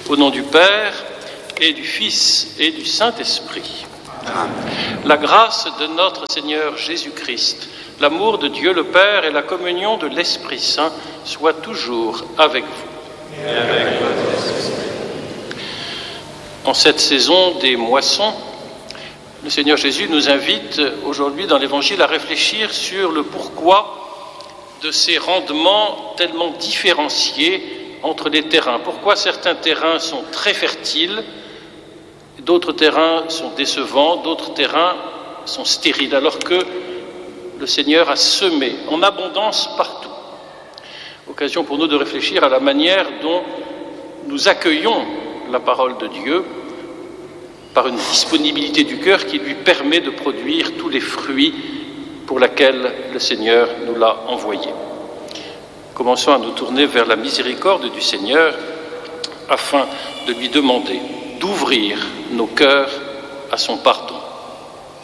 Au nom du Père et du Fils et du Saint-Esprit. Amen. La grâce de notre Seigneur Jésus-Christ, l'amour de Dieu le Père et la communion de l'Esprit Saint soient toujours avec vous. Et avec votre esprit. En cette saison des moissons, le Seigneur Jésus nous invite aujourd'hui dans l'Évangile à réfléchir sur le pourquoi de ces rendements tellement différenciés entre les terrains. Pourquoi certains terrains sont très fertiles, d'autres terrains sont décevants, d'autres terrains sont stériles, alors que le Seigneur a semé en abondance partout. Occasion pour nous de réfléchir à la manière dont nous accueillons la parole de Dieu par une disponibilité du cœur qui lui permet de produire tous les fruits pour lesquels le Seigneur nous l'a envoyé. Commençons à nous tourner vers la miséricorde du Seigneur afin de lui demander d'ouvrir nos cœurs à son pardon.